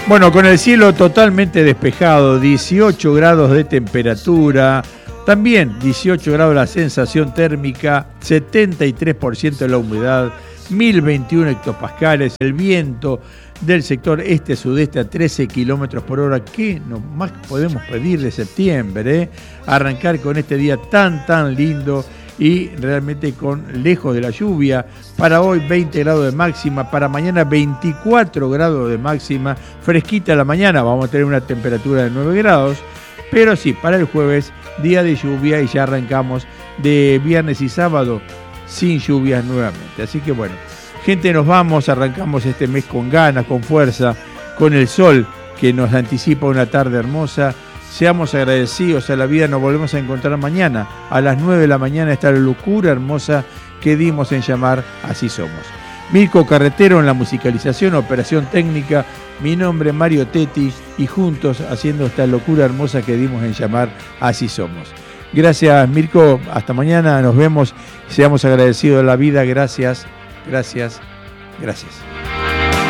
Bueno, con el cielo totalmente despejado, 18 grados de temperatura, también 18 grados la sensación térmica, 73% la humedad, 1021 hectopascales, el viento del sector este-sudeste a 13 kilómetros por hora. ¿Qué más podemos pedir de septiembre? Arrancar con este día tan lindo y realmente lejos de la lluvia. Para hoy 20 grados de máxima, para mañana 24 grados de máxima, fresquita la mañana, vamos a tener una temperatura de 9 grados, pero sí, para el jueves, día de lluvia y ya arrancamos de viernes y sábado sin lluvias nuevamente. Así que bueno, gente, nos vamos, arrancamos este mes con ganas, con fuerza, con el sol que nos anticipa una tarde hermosa. Seamos agradecidos a la vida, nos volvemos a encontrar mañana. A las 9 de la mañana está la locura hermosa que dimos en llamar Así Somos. Mirko Carretero en la musicalización, operación técnica. Mi nombre es Mario Tetti y juntos haciendo esta locura hermosa que dimos en llamar Así Somos. Gracias, Mirko. Hasta mañana. Nos vemos. Seamos agradecidos a la vida. Gracias.